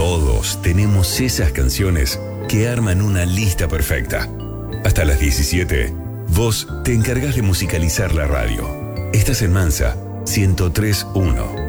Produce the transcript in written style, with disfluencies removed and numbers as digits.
Todos tenemos esas canciones que arman una lista perfecta. Hasta las 17, vos te encargás de musicalizar la radio. Estás en Mansa 103.1.